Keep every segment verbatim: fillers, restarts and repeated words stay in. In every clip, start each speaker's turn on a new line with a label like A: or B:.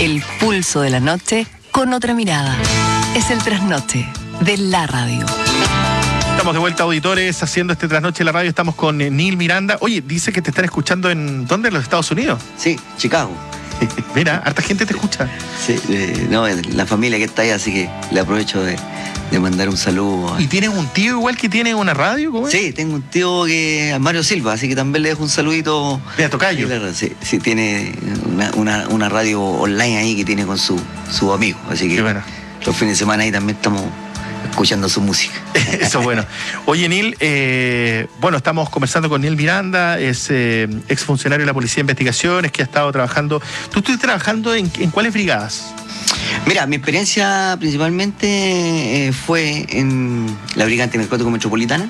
A: El pulso de la noche con otra mirada. Es el trasnoche de la radio.
B: Estamos de vuelta, auditores, haciendo este trasnoche de la radio. Estamos con eh, Neil Miranda. Oye, dice que te están escuchando en... ¿Dónde? ¿En los Estados Unidos?
C: Sí, Chicago.
B: Mira, harta gente te escucha.
C: Sí, eh, no, la familia que está ahí, así que le aprovecho de, de mandar un saludo.
B: ¿Y tienes un tío igual que tiene una radio? ¿Cómo es?
C: Sí, tengo un tío que Mario Silva, así que también le dejo un saludito.
B: Mira, tocayo.
C: Sí, sí, tiene una, una, una radio online ahí que tiene con su, su amigo, así que
B: bueno.
C: Los fines de semana ahí también estamos escuchando su música.
B: Eso es bueno. Oye, Neil, eh, bueno, estamos conversando con Neil Miranda, es eh, exfuncionario de la Policía de Investigaciones, que ha estado trabajando... ¿Tú estás trabajando en, en cuáles brigadas?
C: Mira, mi experiencia principalmente eh, fue en la Brigada Antinarcótico Metropolitana,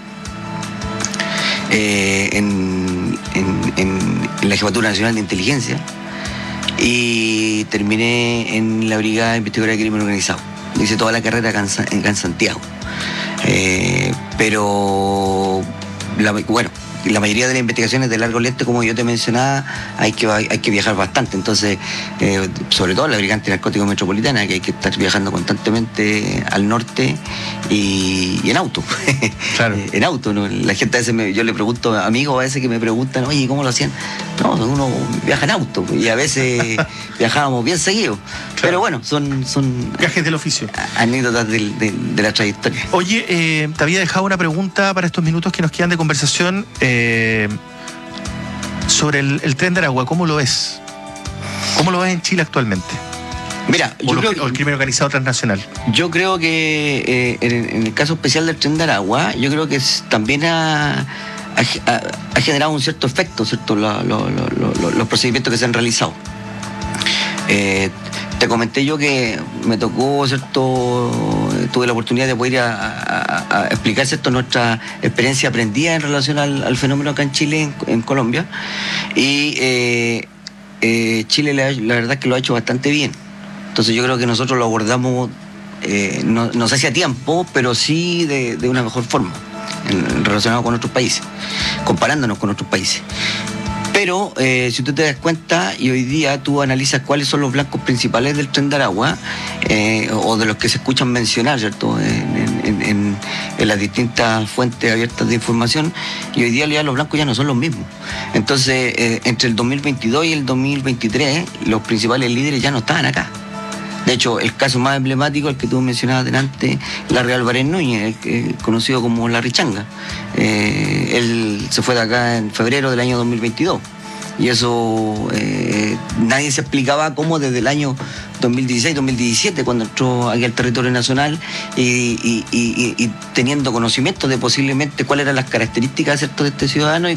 C: eh, en, en, en, en la Jefatura Nacional de Inteligencia, y terminé en la Brigada Investigadora de Crimen Organizado. Hice toda la carrera acá en, acá en Santiago. Eh, pero, la, bueno, la mayoría de las investigaciones de largo lente, como yo te mencionaba, hay que, hay que viajar bastante. Entonces, eh, sobre todo la Brigada Antinarcótico Metropolitana, que hay que estar viajando constantemente al norte y, y en auto.
B: Claro.
C: En auto, ¿no? La gente a veces, me, yo le pregunto a amigos a veces que me preguntan, oye, ¿cómo lo hacían? No, uno viaja en auto y a veces viajábamos bien seguido. Claro. Pero bueno, son, son
B: viajes del oficio.
C: Anécdotas de, de, de la trayectoria.
B: Oye, eh, te había dejado una pregunta para estos minutos que nos quedan de conversación eh, sobre el, el Tren de Aragua. ¿Cómo lo ves? ¿Cómo lo ves en Chile actualmente?
C: Mira,
B: o,
C: yo
B: lo,
C: creo que,
B: o el crimen organizado transnacional.
C: Yo creo que eh, en, en el caso especial del Tren de Aragua, yo creo que es, también ha, ha, ha generado un cierto efecto, ¿cierto? Lo, lo, lo, lo, los procedimientos que se han realizado. Eh, te comenté yo que me tocó, ¿cierto? Tuve la oportunidad de poder ir a, a, a explicar, ¿cierto?, nuestra experiencia aprendida en relación al, al fenómeno acá en Chile, en, en Colombia. Y eh, eh, Chile, la, la verdad, que lo ha hecho bastante bien. Entonces yo creo que nosotros lo abordamos, eh, no, no sé si a tiempo, pero sí de, de una mejor forma, en, en relacionado con otros países, comparándonos con otros países. Pero eh, si tú te das cuenta y hoy día tú analizas cuáles son los blancos principales del Tren de Aragua, eh, o de los que se escuchan mencionar, ¿cierto?, en, en, en, en las distintas fuentes abiertas de información, y hoy día ya los blancos ya no son los mismos. Entonces, eh, entre el dos mil veintidós y el dos mil veintitrés, los principales líderes ya no estaban acá. De hecho, el caso más emblemático, el que tú mencionabas delante, Larry Álvarez Núñez, eh, conocido como Larry Changa. Eh, él se fue de acá en febrero del año dos mil veintidós. Y eso eh, nadie se explicaba cómo desde el año dos mil dieciséis, dos mil diecisiete, cuando entró aquí al territorio nacional, y, y, y, y teniendo conocimiento de posiblemente cuáles eran las características, ¿cierto?, de este ciudadano, y